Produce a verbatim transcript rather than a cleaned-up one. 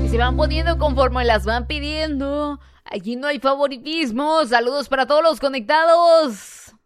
Y se van poniendo conforme las van pidiendo. Aquí no hay favoritismo. Saludos para todos los conectados.